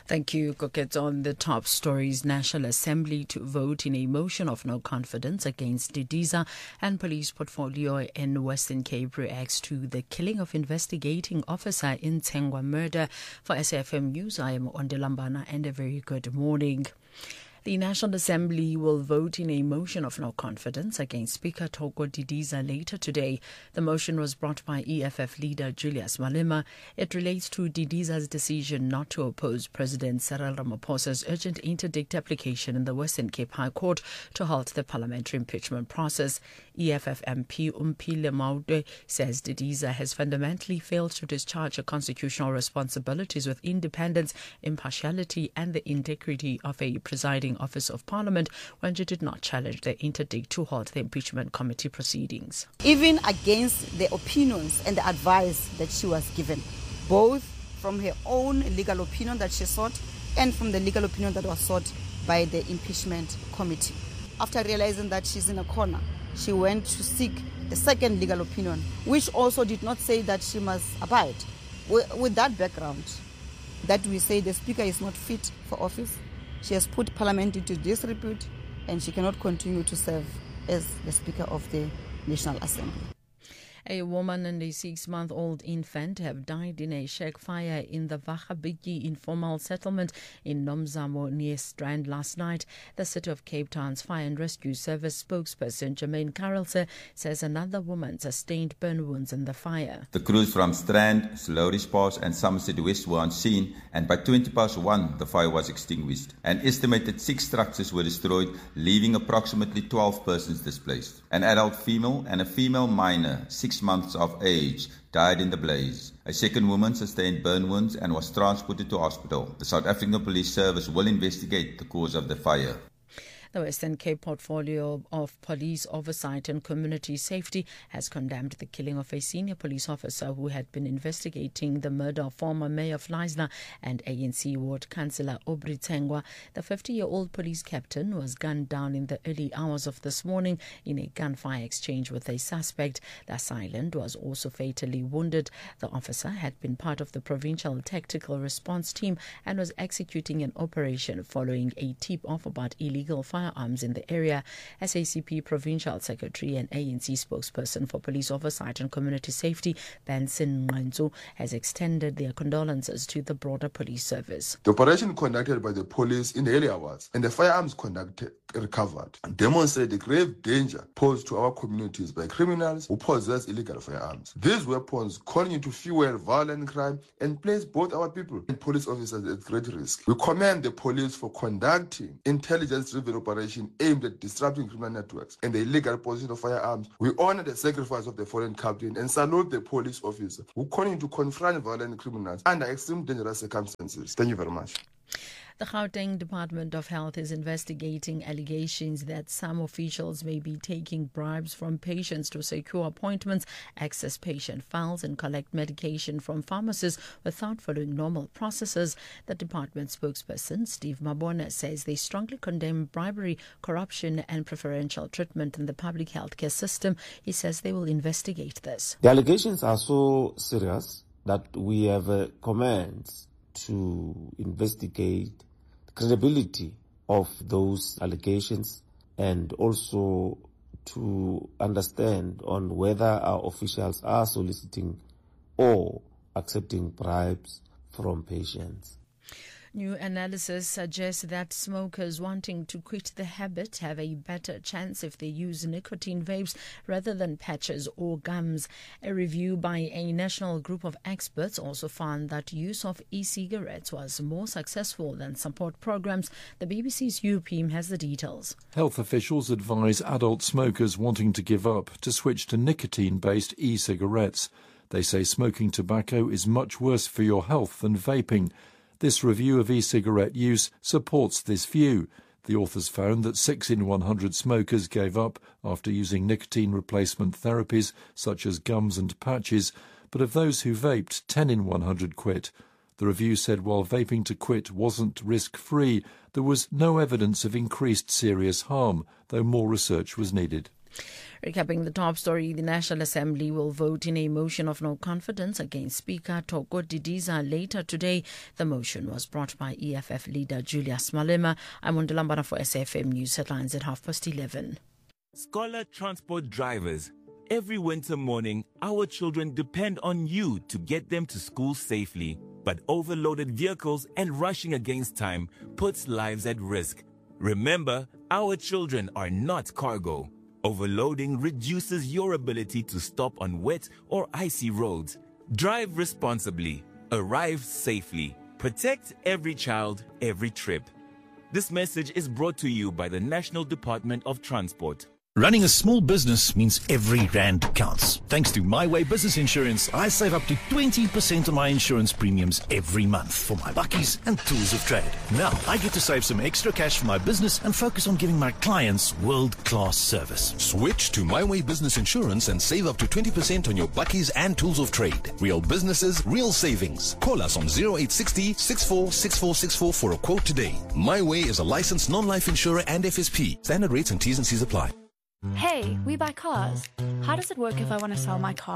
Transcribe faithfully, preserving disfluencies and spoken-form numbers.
Thank you, Coquette. On the top stories, National Assembly to vote in a motion of no confidence against Didiza, and police portfolio in Western Cape reacts to the killing of investigating officer in Tsengwa murder. For S A F M News, I am Onde Lambana, and a very good morning. The National Assembly will vote in a motion of no confidence against Speaker Thoko Didiza later today. The motion was brought by E F F leader Julius Malema. It relates to Didiza's decision not to oppose President Cyril Ramaphosa's urgent interdict application in the Western Cape High Court to halt the parliamentary impeachment process. E F F M P Umpile Maude says Didiza has fundamentally failed to discharge her constitutional responsibilities with independence, impartiality and the integrity of a presiding office of Parliament when she did not challenge the interdict to halt the impeachment committee proceedings. Even against the opinions and the advice that she was given, both from her own legal opinion that she sought and from the legal opinion that was sought by the impeachment committee. After realizing that she's in a corner, she went to seek a second legal opinion, which also did not say that she must abide. With that background, that we say the Speaker is not fit for office, she has put Parliament into disrepute and she cannot continue to serve as the Speaker of the National Assembly. A woman and a six-month-old infant have died in a shack fire in the Vahabiki informal settlement in Nomzamo near Strand last night. The City of Cape Town's Fire and Rescue Service spokesperson Jermaine Carlse says another woman sustained burn wounds in the fire. The crews from Strand, Slowridge Pass and Somerset West were on scene, and by twenty past one the fire was extinguished. An estimated six structures were destroyed, leaving approximately twelve persons displaced. An adult female and a female minor, six months of age, died in the blaze. A second woman sustained burn wounds and was transported to hospital. The South African Police Service will investigate the cause of the fire. The Western Cape Portfolio of Police Oversight and Community Safety has condemned the killing of a senior police officer who had been investigating the murder of former Mayor Fleisner and A N C Ward Councillor Aubrey Tsengwa. The fifty-year-old police captain was gunned down in the early hours of this morning in a gunfire exchange with a suspect. The assailant was also fatally wounded. The officer had been part of the Provincial Tactical Response Team and was executing an operation following a tip-off about illegal fire firearms in the area. S A C P Provincial Secretary and A N C spokesperson for Police Oversight and Community Safety, Benson Nqanzu, has extended their condolences to the broader police service. The operation conducted by the police in the early hours and the firearms conducted recovered demonstrate the grave danger posed to our communities by criminals who possess illegal firearms. These weapons continue to fuel violent crime and place both our people and police officers at great risk. We commend the police for conducting intelligence-driven operations aimed at disrupting criminal networks and the illegal possession of firearms. We honor the sacrifice of the fallen captain and salute the police officer who continue to confront violent criminals under extreme dangerous circumstances. Thank you very much. The Gauteng Department of Health is investigating allegations that some officials may be taking bribes from patients to secure appointments, access patient files and collect medication from pharmacists without following normal processes. The department spokesperson, Steve Mabona, says they strongly condemn bribery, corruption and preferential treatment in the public healthcare system. He says they will investigate this. The allegations are so serious that we have uh, commands to investigate the credibility of those allegations and also to understand on whether our officials are soliciting or accepting bribes from patients. New analysis suggests that smokers wanting to quit the habit have a better chance if they use nicotine vapes rather than patches or gums. A review by a national group of experts also found that use of e-cigarettes was more successful than support programs. The B B C's U P M has the details. Health officials advise adult smokers wanting to give up to switch to nicotine-based e-cigarettes. They say smoking tobacco is much worse for your health than vaping. This review of e-cigarette use supports this view. The authors found that six in one hundred smokers gave up after using nicotine replacement therapies such as gums and patches, but of those who vaped, ten in one hundred quit. The review said while vaping to quit wasn't risk-free, there was no evidence of increased serious harm, though more research was needed. Recapping the top story, the National Assembly will vote in a motion of no confidence against Speaker Thoko Didiza later today. The motion was brought by E F F leader Julius Malema. I'm Undulambana for S F M News headlines at half past eleven. Scholar Transport drivers, every winter morning, our children depend on you to get them to school safely. But overloaded vehicles and rushing against time puts lives at risk. Remember, our children are not cargo. Overloading reduces your ability to stop on wet or icy roads. Drive responsibly. Arrive safely. Protect every child, every trip. This message is brought to you by the National Department of Transport. Running a small business means every rand counts. Thanks to My Way Business Insurance, I save up to twenty percent on my insurance premiums every month for my bakkies and tools of trade. Now, I get to save some extra cash for my business and focus on giving my clients world-class service. Switch to My Way Business Insurance and save up to twenty percent on your bakkies and tools of trade. Real businesses, real savings. Call us on zero eight six zero, six four six four six four for a quote today. My Way is a licensed non-life insurer and F S P. Standard rates and T's and C's apply. Hey, we buy cars. How does it work if I want to sell my car?